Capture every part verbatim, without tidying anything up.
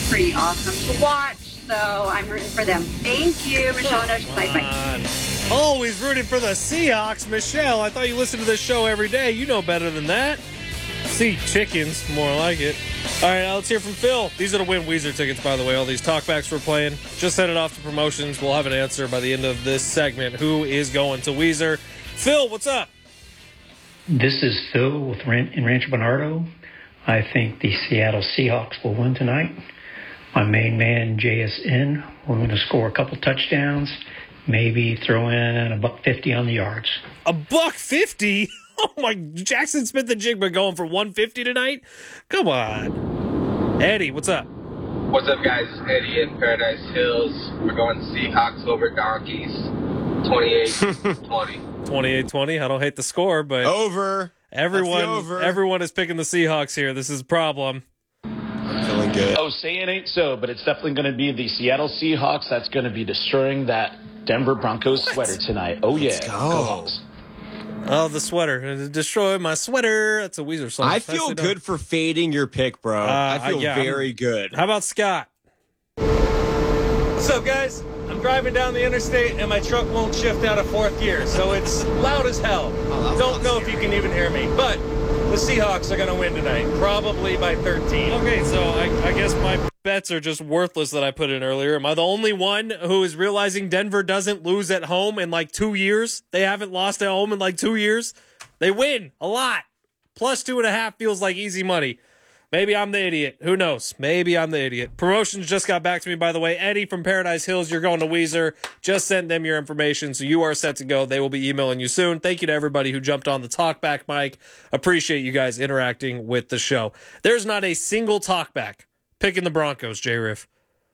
pretty awesome to watch. So I'm rooting for them. Thank you, Michelle and Ocean. Bye bye. Always rooting for the Seahawks. Michelle, I thought you listened to this show every day. You know better than that. Sea chickens, more like it. All right, now let's hear from Phil. These are the Win Weezer tickets, by the way, all these talkbacks we're playing. Just send it off to promotions. We'll have an answer by the end of this segment. Who is going to Weezer? Phil, what's up? This is Phil with Ran- in Rancho Bernardo. I think the Seattle Seahawks will win tonight. My main man, J S N, we're going to score a couple touchdowns, maybe throw in a buck fifty on the yards. A buck fifty? Oh, my. Jackson Smith and Jigba going for one fifty tonight? Come on. Eddie, what's up? What's up, guys? It's Eddie in Paradise Hills. We're going Seahawks over Donkeys, twenty-eight twenty. twenty-eight twenty. I don't hate the score, but over. Everyone, over. everyone is picking the Seahawks here. This is a problem. I'm feeling good. Oh, say it ain't so, but it's definitely going to be the Seattle Seahawks that's going to be destroying that Denver Broncos What? sweater tonight. Oh, yeah. Let's go. Go Hawks. Oh, the sweater. Destroy my sweater. That's a Weezer song. I feel Nicely good done. for fading your pick, bro. Uh, I feel yeah, very I'm- good. How about Scott? What's up, guys? I'm driving down the interstate and my truck won't shift out of fourth gear, so it's loud as hell. that's Don't not know if you can even hear me, but the Seahawks are going to win tonight, probably by thirteen. Okay, so I, I guess my bets are just worthless that I put in earlier. Am I the only one who is realizing Denver doesn't lose at home in like two years? They haven't lost at home in like two years. They win a lot. Plus two and a half feels like easy money. Maybe I'm the idiot. Who knows? Maybe I'm the idiot. Promotions just got back to me, by the way. Eddie from Paradise Hills, you're going to Weezer. Just send them your information, so you are set to go. They will be emailing you soon. Thank you to everybody who jumped on the talkback mic. Appreciate you guys interacting with the show. There's not a single talkback picking the Broncos, J-Riff.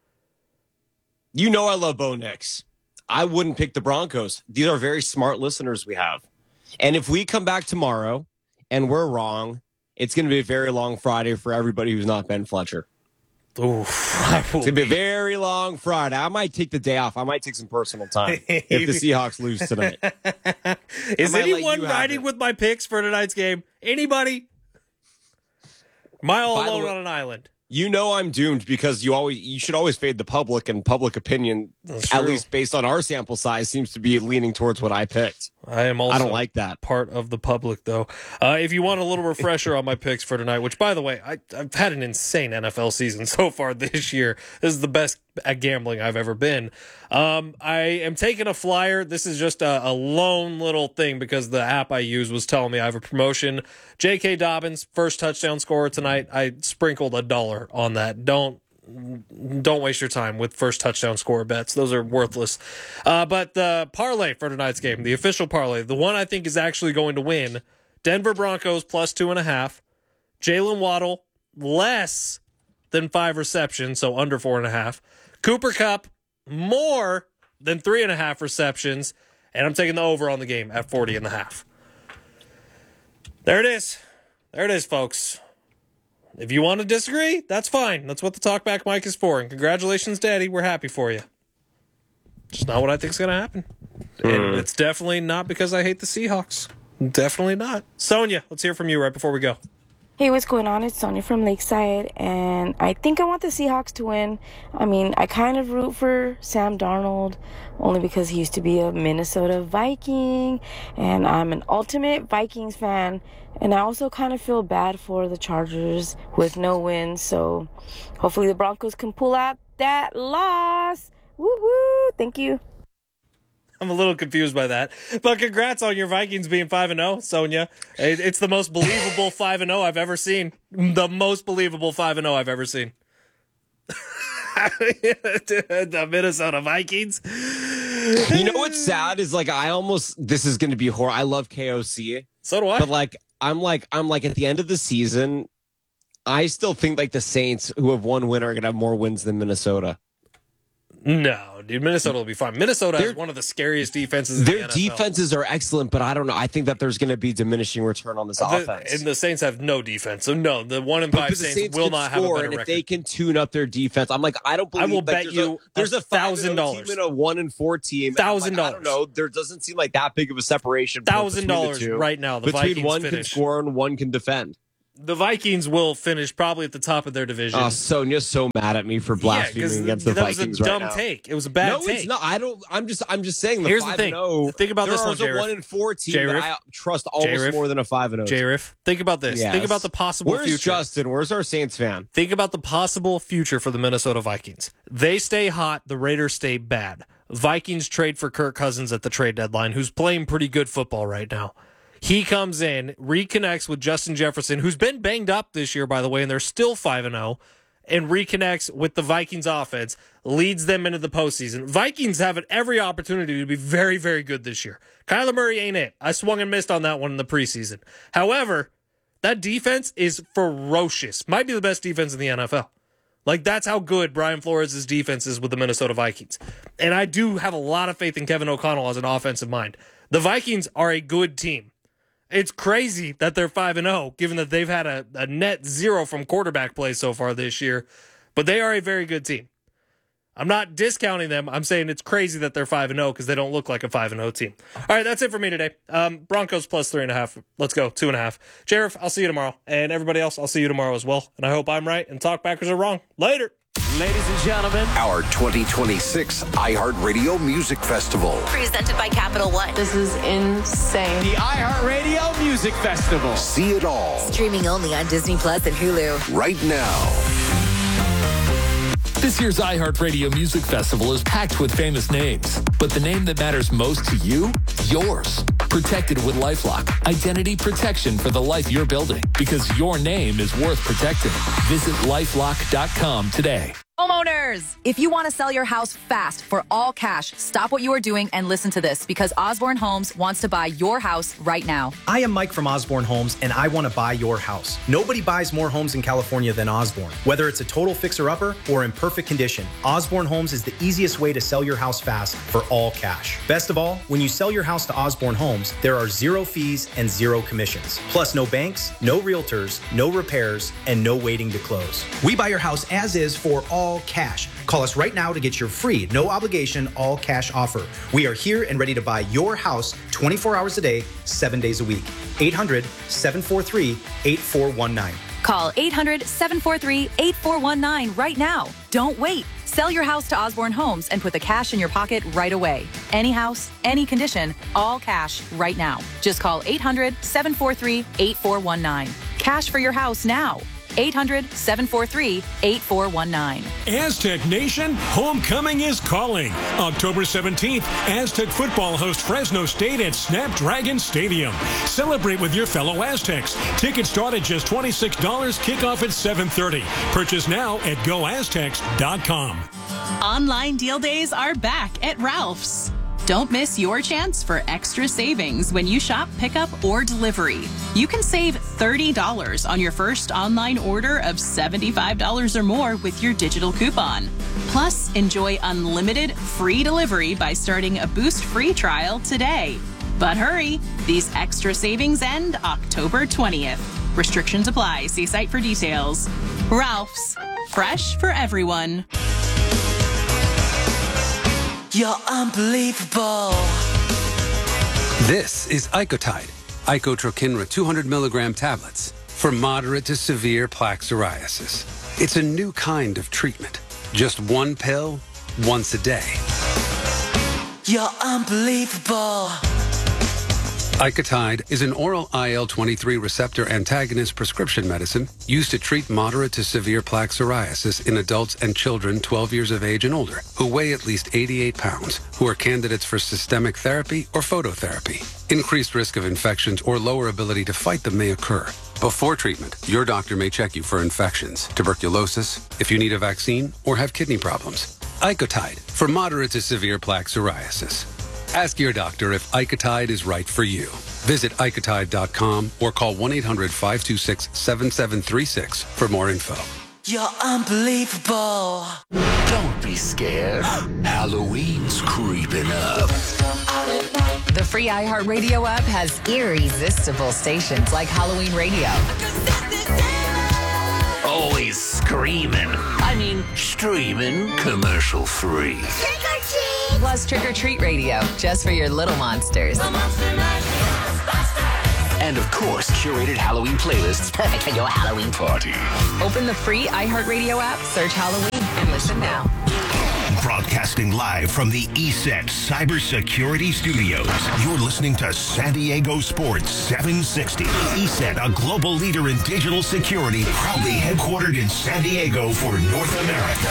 You know I love Bo Nix. I wouldn't pick the Broncos. These are very smart listeners we have. And if we come back tomorrow and we're wrong, it's going to be a very long Friday for everybody who's not Ben Fletcher. Oof. It's going to be a very long Friday. I might take the day off. I might take some personal time if the Seahawks lose tonight. Is might let anyone you have riding it. with my picks for tonight's game? Anybody? Am I all By the alone way- on an island? You know I'm doomed because you always you should always fade the public, and public opinion, That's at true. least based on our sample size, seems to be leaning towards what I picked. I am also I don't like that. part of the public, though. Uh, if you want a little refresher on my picks for tonight, which, by the way, I, I've had an insane N F L season so far this year. This is the best at gambling I've ever been. Um, I am taking a flyer. This is just a, a lone little thing because the app I use was telling me I have a promotion. J K. Dobbins, first touchdown scorer tonight. I sprinkled a dollar on that. Don't Don't waste your time with first touchdown score bets. Those are worthless. Uh, but the parlay for tonight's game, the official parlay, the one I think is actually going to win, Denver Broncos plus two and a half. Jalen Waddle, less than five receptions, so under four and a half. Cooper Kupp, more than three and a half receptions. And I'm taking the over on the game at forty and a half. There it is. There it is, folks. If you want to disagree, that's fine. That's what the talkback mic is for. And congratulations, Daddy. We're happy for you. It's not what I think is going to happen. And it's definitely not because I hate the Seahawks. Definitely not. Sonia, let's hear from you right before we go. Hey, what's going on? It's Sonia from Lakeside, and I think I want the Seahawks to win. I mean, I kind of root for Sam Darnold, only because he used to be a Minnesota Viking, and I'm an ultimate Vikings fan, and I also kind of feel bad for the Chargers with no wins, so hopefully the Broncos can pull out that loss. Woo-hoo! Thank you. I'm a little confused by that. But congrats on your Vikings being five and oh, Sonia. It- It's the most believable five and oh I've ever seen. The most believable five and oh I've ever seen. The Minnesota Vikings. You know what's sad is like I almost this is going to be horrible. I love K O C, So do I. but like I'm like I'm like at the end of the season, I still think like the Saints who have one win are going to have more wins than Minnesota. No, dude, Minnesota will be fine. Minnesota has Their- one of the scariest defenses in the Their N F L. defenses are excellent, but I don't know. I think that there's going to be diminishing return on this The- offense. and the Saints have no defense. So, no, the one and But five the Saints, Saints will can not have a score, better and if record. they can tune up their defense, I'm like, I don't believe. I will like, bet there's you a, there's a a thousand five and oh dollars. team and a one and four team. and I'm like, Thousand I don't dollars. know. There doesn't seem like that big of a separation. Thousand between the dollars two. right now. The between Vikings one finish. can score and one can defend. the Vikings will finish probably at the top of their division. Oh, Sonia's so mad at me for blaspheming yeah, against the that Vikings was a right dumb now. take. It was a bad no, take. No, it's not. I don't. I'm just. I'm just saying. The Here's five the thing. And oh, Think about this one, There J-Riff. is a one and four team J-Riff. that I trust almost J-Riff. more than a five and oh. J-Riff, think about this. Yes. Think about the possible Where's future. Justin? Where's our Saints fan? Think about the possible future for the Minnesota Vikings. They stay hot. The Raiders stay bad. Vikings trade for Kirk Cousins at the trade deadline, who's playing pretty good football right now. He comes in, reconnects with Justin Jefferson, who's been banged up this year, by the way, and they're still five and oh, and reconnects with the Vikings offense, leads them into the postseason. Vikings have every opportunity to be very, very good this year. Kyler Murray ain't it. I swung and missed on that one in the preseason. However, that defense is ferocious. Might be the best defense in the N F L. Like, that's how good Brian Flores' defense is with the Minnesota Vikings. And I do have a lot of faith in Kevin O'Connell as an offensive mind. The Vikings are a good team. It's crazy that they're five and oh, given that they've had a, a net zero from quarterback play so far this year. But they are a very good team. I'm not discounting them. I'm saying it's crazy that they're five and oh because they don't look like a five and oh team. All right, that's it for me today. Um, Broncos plus three and a half. Let's go, two and a half. Sheriff, I'll see you tomorrow. And everybody else, I'll see you tomorrow as well. And I hope I'm right and Talkbackers are wrong. Later. Ladies and gentlemen, our twenty twenty-six iHeartRadio Music Festival. Presented by Capital One. This is insane. The iHeartRadio Music Festival. See it all. Streaming only on Disney Plus and Hulu. Right now. This year's iHeartRadio Music Festival is packed with famous names, but the name that matters most to you, yours. Protected with LifeLock. Identity protection for the life you're building, because your name is worth protecting. Visit lifelock dot com today. Homeowners, if you want to sell your house fast for all cash, stop what you are doing and listen to this, because Osborne Homes wants to buy your house right now. I am Mike from Osborne Homes, and I want to buy your house. Nobody buys more homes in California than Osborne. Whether it's a total fixer-upper or in perfect condition, Osborne Homes is the easiest way to sell your house fast for all cash. Best of all, when you sell your house to Osborne Homes, there are zero fees and zero commissions. Plus no banks, no realtors, no repairs, and no waiting to close. We buy your house as is for all All cash. Call us right now to get your free, no obligation, all cash offer. We are here and ready to buy your house twenty-four hours a day, seven days a week. eight hundred, seven four three, eight four one nine. Call eight hundred, seven four three, eight four one nine right now. Don't wait. Sell your house to Osborne Homes and put the cash in your pocket right away. Any house, any condition, all cash right now. Just call eight hundred, seven four three, eight four one nine. Cash for your house now. eight hundred, seven four three, eight four one nine. Aztec Nation, homecoming is calling. October seventeenth, Aztec football host Fresno State at Snapdragon Stadium. Celebrate with your fellow Aztecs. Tickets start at just twenty-six dollars, kickoff at seven thirty. Purchase now at go aztecs dot com. Online deal days are back at Ralph's. Don't miss your chance for extra savings when you shop pickup or delivery. You can save thirty dollars on your first online order of seventy-five dollars or more with your digital coupon. Plus, enjoy unlimited free delivery by starting a Boost free trial today. But hurry, these extra savings end October twentieth. Restrictions apply. See site for details. Ralph's, fresh for everyone. You're unbelievable. This is Icotide, Icotrokinra two hundred milligram tablets for moderate to severe plaque psoriasis. It's a new kind of treatment. Just one pill, once a day. You're unbelievable. Icotide is an oral I L twenty-three receptor antagonist prescription medicine used to treat moderate to severe plaque psoriasis in adults and children twelve years of age and older who weigh at least eighty-eight pounds, who are candidates for systemic therapy or phototherapy. Increased risk of infections or lower ability to fight them may occur. Before treatment, your doctor may check you for infections, tuberculosis, if you need a vaccine, or have kidney problems. Icotide for moderate to severe plaque psoriasis. Ask your doctor if Icotide is right for you. Visit icotide dot com or call one eight hundred, five two six, seven seven three six for more info. You're unbelievable. Don't be scared. Halloween's creeping up. The free iHeartRadio app has irresistible stations like Halloween Radio. Always screaming. I mean, streaming commercial free. Trick or treat! Plus Trick or Treat Radio, just for your little monsters. And of course, curated Halloween playlists perfect for your Halloween party. Open the free iHeartRadio app, search Halloween, and listen now. Broadcasting live from the E S E T Cybersecurity Studios. You're listening to San Diego Sports seven sixty. E S E T, a global leader in digital security, proudly headquartered in San Diego for North America.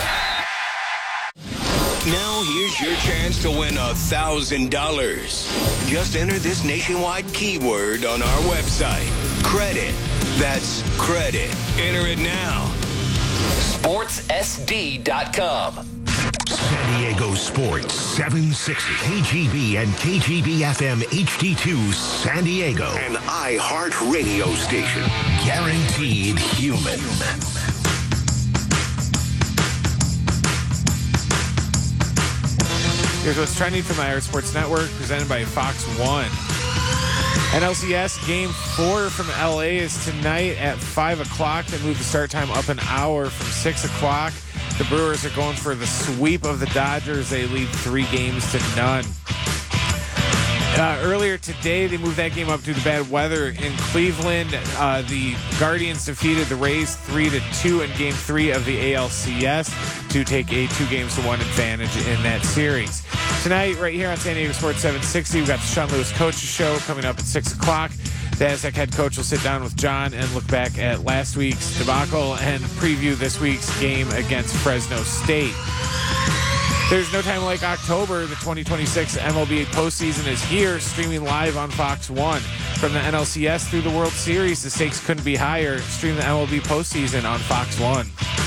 Now here's your chance to win a thousand dollars. Just enter this nationwide keyword on our website. Credit. That's credit. Enter it now. sports S D dot com. San Diego Sports seven sixty. K G B and K G B F M H D two San Diego. An iHeart radio station. Guaranteed human. Here's what's trending from the iHeart Sports Network, presented by Fox one. N L C S Game four from L A is tonight at five o'clock. They move the start time up an hour from six o'clock. The Brewers are going for the sweep of the Dodgers. They lead three games to none. Uh, earlier today, they moved that game up due to bad weather in Cleveland. Uh, the Guardians defeated the Rays three to two in Game three of the A L C S to take a two games to one advantage in that series. Tonight, right here on San Diego Sports seven sixty, we've got the Sean Lewis Coaches Show coming up at six o'clock. The Aztec head coach will sit down with John and look back at last week's debacle and preview this week's game against Fresno State. There's no time like October. The twenty twenty-six M L B postseason is here, streaming live on Fox one. From the N L C S through the World Series, the stakes couldn't be higher. Stream the M L B postseason on Fox one.